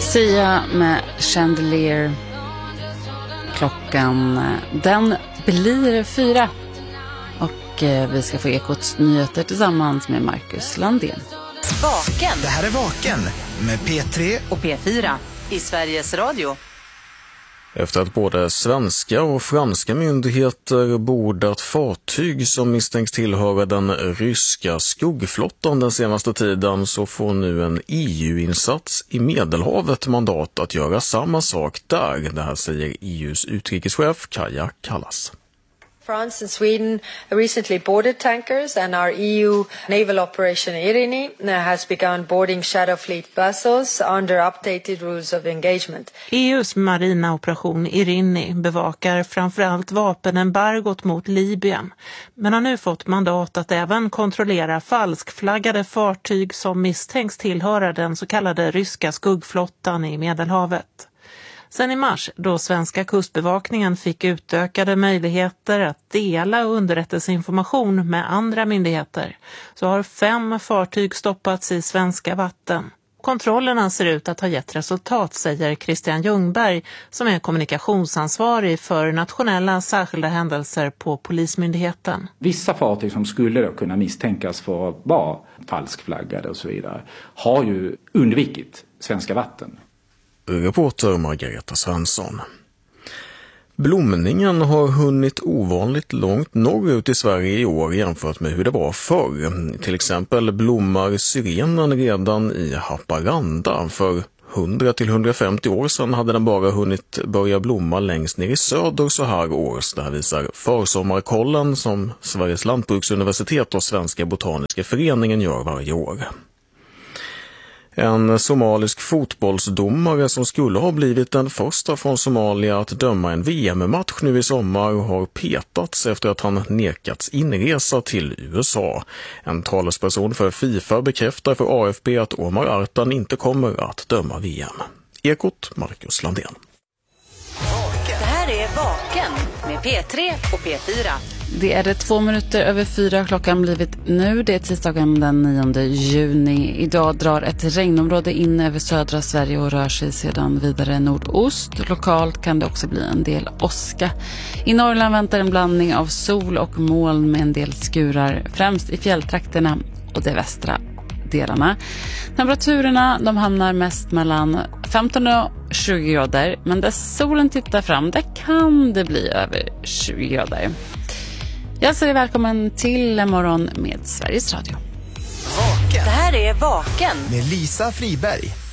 Sia med Chandelier. Klockan, den blir 4. Och vi ska få Ekots nyheter tillsammans med Marcus Landén. Vaken. Det här är Vaken med P3 och P4 i Sveriges Radio. Efter att både svenska och franska myndigheter bordat fartyg som misstänks tillhöra den ryska skuggflottan den senaste tiden, så får nu en EU-insats i Medelhavet mandat att göra samma sak där. Det här säger EUs utrikeschef Kaja Kallas. France and Sweden recently boarded tankers, and our EU naval operation Irini has begun boarding Shadow Fleet vessels under updated rules of engagement. EUs marina operation Irini bevakar framförallt vapenembargot mot Libyen, men har nu fått mandat att även kontrollera falskflaggade fartyg som misstänks tillhöra den så kallade ryska skuggflottan i Medelhavet. Sen i mars, då svenska kustbevakningen fick utökade möjligheter att dela underrättelseinformation med andra myndigheter, så har 5 fartyg stoppats i svenska vatten. Kontrollerna ser ut att ha gett resultat, säger Christian Ljungberg, som är kommunikationsansvarig för nationella särskilda händelser på Polismyndigheten. Vissa fartyg som skulle då kunna misstänkas för att vara falskflaggade och så vidare har ju undvikit svenska vatten. Reporter Margareta Svensson. Blomningen har hunnit ovanligt långt norrut i Sverige i år jämfört med hur det var förr. Till exempel blommar syrenen redan i Haparanda. För 100-150 år sedan hade den bara hunnit börja blomma längst ner i söder så här års. Det här visar försommarkollen som Sveriges lantbruksuniversitet och Svenska botaniska föreningen gör varje år. En somalisk fotbollsdomare som skulle ha blivit den första från Somalia att döma en VM-match nu i sommar har petats efter att han nekats inresa till USA. En talesperson för FIFA bekräftar för AFP att Omar Artan inte kommer att döma VM. Ekot, Marcus Landén. Det här är Vaken med P3 och P4. Det är det 2 minuter över 4 klockan blivit nu. Det är tisdagen den 9 juni. Idag drar ett regnområde in över södra Sverige och rör sig sedan vidare nordost. Lokalt kan det också bli en del åska. I Norrland väntar en blandning av sol och moln med en del skurar, främst i fjälltrakterna och de västra delarna. Temperaturerna de hamnar mest mellan 15 och 20 grader, men där solen tittar fram där kan det bli över 20 grader. Jag säger välkommen till morgon med Sveriges Radio. Vaken. Det här är Vaken med Lisa Friberg.